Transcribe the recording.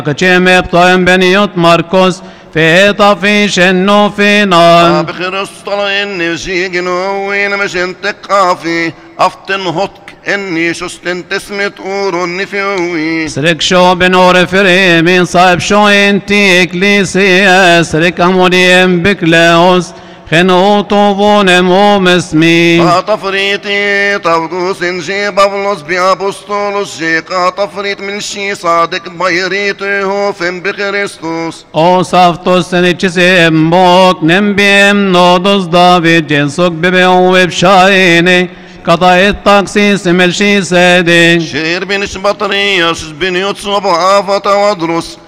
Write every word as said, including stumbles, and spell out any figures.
كتشيم بطايم بنيوت ماركوس في طفيش انه في نان بخرستر إني جيجنو وين مش انت قافي أفتن هتك إني شستن تسمت أورون فيوي سرك شو بنور فري من صاحب شو انتي اكليسيا سرك اموديم بكلاوس خنو طوبون مو مسمي تفريطي طوقوس جي بابلوس بأبوستولوس جي تفريط من شي صادق بيريته فين بخريستوس او صافتوس سنتشسيم بوك نمبيم نودوس دافيد جنسوك ببيو بشايني قضاء التقسيس ملشي سادي شير بن شبطرية بن يوتسوب عافة ودروس